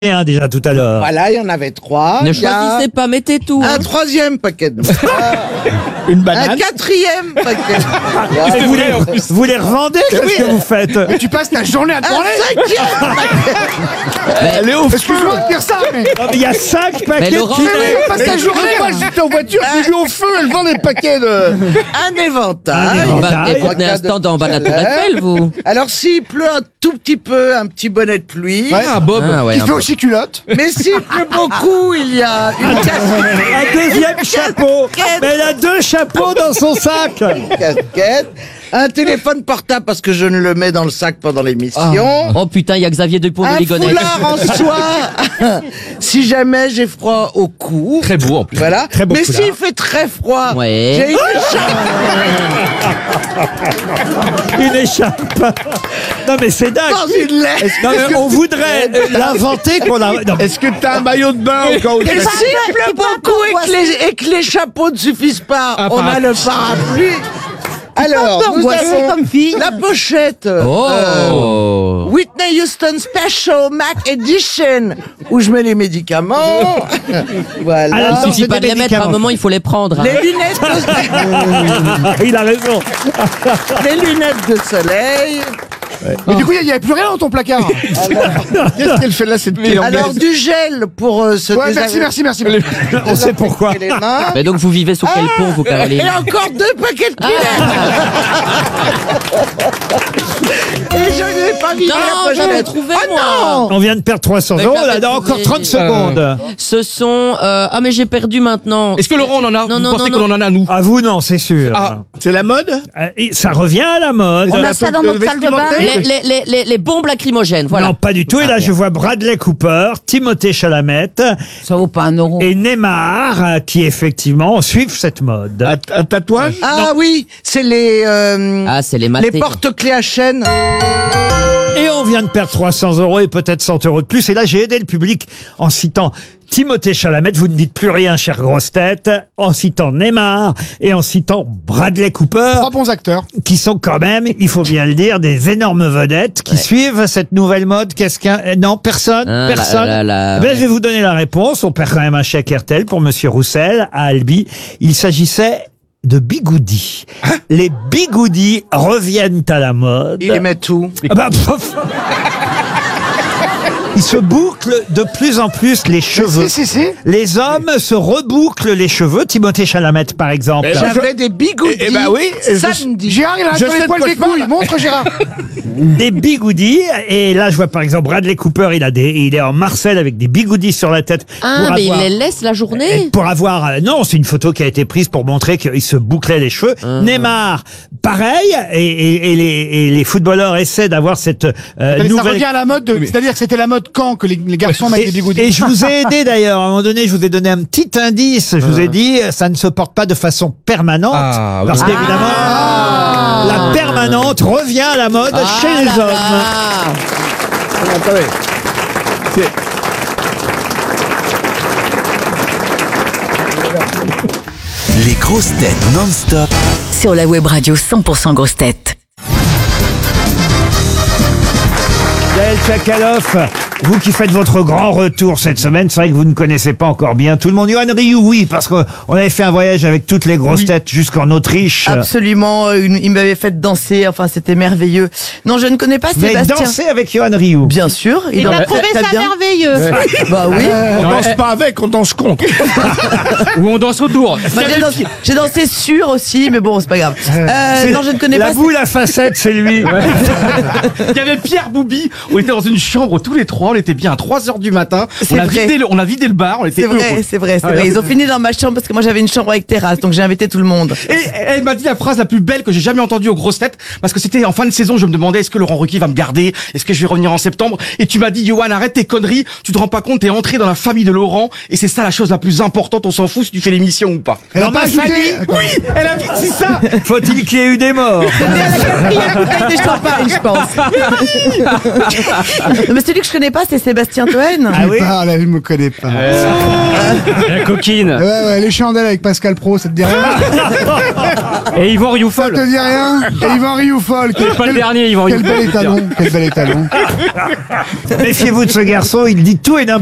déjà tout à l'heure. Voilà, il y en avait 3. Ne Il y a choisissez pas, mettez tout. un 3e paquet de Une un banane. 4e paquet de Et vous les revendez? Qu'est-ce que vous faites? Mais tu passes ta journée à te un branler. 5e paquet. Elle est au Excuse-moi de dire ça, mais. Non, mais il y a 5 paquets de Laurent, kilos. Tu passes ta journée. Moi, j'étais en voiture, j'ai vu au feu, elle vend des paquets de. Un éventail. Bah, et vous tenez un stand en bas de la Tour Eiffel, vous. Alors s'il pleut un tout petit peu, un petit bonnet de pluie. Ouais, un bob. Ah, ouais, Qui un fait bob. aussi culotte. Mais s'il pleut beaucoup, il y a une Un deuxième chapeau. Mais elle a 2 chapeaux dans son sac. casquette, un téléphone portable parce que je ne le mets dans le sac pendant l'émission. Oh putain, il y a Xavier Dupont de Un Ligonnès. foulard en soie, si jamais j'ai froid au cou. Très beau en plus. Voilà. Très beau Mais foulard. s'il fait très froid, Ouais. j'ai une écharpe Une écharpe. Non mais c'est dingue. dans une lettre. Non mais on voudrait l'inventer qu'on a. Non, Est-ce que t'as un maillot de bain au cas où Et s'il pleut beaucoup et que les chapeaux ne suffisent pas, Un on a parapluie. le parapluie. Alors, nous avons la pochette. Oh. Whitney Houston Special Mac Edition, où je mets les médicaments. Voilà. Alors, Il suffit c'est pas de des les mettre, à un médicaments. moment, il faut les prendre. hein. Les lunettes il a raison. les lunettes de soleil. Mais du coup, il n'y avait plus rien dans ton placard. Qu'est-ce qu'elle fait là, cette petite Alors du gel pour se Ouais, merci. On sait pourquoi. les mains. Mais donc, vous vivez sous quel pont, vous, Et Caroline? encore 2 paquets de Kleenex. Et je n'ai pas mis Non, la j'en ai pochette. trouvé, Oh moi. non. On vient de perdre 300 Mais euros. j'avais Là, encore trouvé. 30 secondes. Ce sont... Ah, mais j'ai perdu maintenant. Est-ce que Laurent, on en a? Non, Vous non, pensez non, qu'on en a, nous? À vous, non, c'est sûr. Ah. C'est la mode. Et ça revient à la mode. On a ça dans notre salle de bain. Les bombes lacrymogènes, voilà. Non, pas du tout. Et là, je vois Bradley Cooper, Timothée Chalamet Ça vaut pas 1 euro. et Neymar qui, effectivement, suivent cette mode. Un tatouage. Ah oui, c'est les Ah, c'est les matés. porte-clés à chaîne. Et on vient de perdre 300 euros et peut-être 100 euros de plus. Et là, j'ai aidé le public en citant Timothée Chalamet. Vous ne dites plus rien, chère grosse tête. En citant Neymar et en citant Bradley Cooper, 3 bons acteurs. qui sont quand même, il faut bien le dire, des énormes vedettes qui suivent cette nouvelle mode. Qu'est-ce qu'un... Non, personne. Ah, Personne. là, Eh ben, je vais vous donner la réponse. On perd quand même un chèque RTL pour Monsieur Roussel à Albi. Il s'agissait de bigoudis. Les bigoudis reviennent à la mode. Il les met tout. Ah bah, ils se bouclent de plus en plus les cheveux. Si. Les hommes se rebouclent les cheveux. Timothée Chalamet, par exemple. J'avais des bigoudis Eh ben oui, samedi. Gérard, il a Je sur sais les de poils quoi des je parle. couilles. Montre, Gérard. Des bigoudis. Et là, je vois par exemple Bradley Cooper. Il est en Marcel avec des bigoudis sur la tête. Ah, pour mais avoir- il les laisse la journée. Pour avoir... non, c'est une photo qui a été prise pour montrer qu'il se bouclait les cheveux. Neymar, pareil. Et les footballeurs essaient d'avoir cette Ça nouvelle... revient à la mode. C'est-à-dire que c'était la mode quand que les garçons mettent des bigoudis. Et je vous ai aidé d'ailleurs, à un moment donné, je vous ai donné un petit indice. Je vous ai dit, ça ne se porte pas de façon permanente. Ah, oui. Parce qu'évidemment, la permanente revient à la mode chez les hommes. Ah. Attendez. Les grosses têtes non-stop. Sur la web radio 100% grosses têtes. Gaël Tchakaloff, vous qui faites votre grand retour cette semaine, c'est vrai que vous ne connaissez pas encore bien tout le monde. Yoann Rioux, oui, parce qu'on avait fait un voyage avec toutes les grosses têtes jusqu'en Autriche. Absolument, il m'avait fait danser, enfin c'était merveilleux. Non, je ne connais pas Vous avez Sébastien. dansé avec Yoann Rioux. Bien sûr, il en a trouvé très ça bien. merveilleux. Bah oui. On danse pas avec, on danse contre. Ou on danse autour. Bah, j'ai dansé sur aussi, mais bon, c'est pas grave. Non, je ne connais La pas. boule à facettes, c'est lui. Il y avait Pierre Boubi. On était dans une chambre tous les trois. On était bien à 3h du matin. C'est vrai. On a vidé le bar. On était C'est vrai, heureux. c'est vrai, c'est vrai. Ils ont fini dans ma chambre parce que moi j'avais une chambre avec terrasse, donc j'ai invité tout le monde. Et elle m'a dit la phrase la plus belle que j'ai jamais entendue aux grosses têtes, parce que c'était en fin de saison, je me demandais est-ce que Laurent Ruquier va me garder, est-ce que je vais revenir en septembre, et tu m'as dit Yoann, arrête tes conneries, tu te rends pas compte, t'es entré dans la famille de Laurent, et c'est ça la chose la plus importante, on s'en fout si tu fais l'émission ou pas. Elle a Dans pas ma ajouté. famille, Oui, elle a dit ça. faut-il qu'il y ait eu des morts? C'était à la quatrième bouteille de champagne, je pense. Mais celui que je connais pas, pas, c'est Sébastien Toen. Ah oui. Là, il me connaît pas. La coquine. Ouais, les chandelles avec Pascal Pro, ça te dit rien? Et Yvan Ça Rioufol. te dit rien? Et Yvan Rioufol. C'est pas le dernier, Yvan Quel Rioufol. bel étalon. Quel bel étalon. Méfiez-vous de ce garçon, il dit tout et n'importe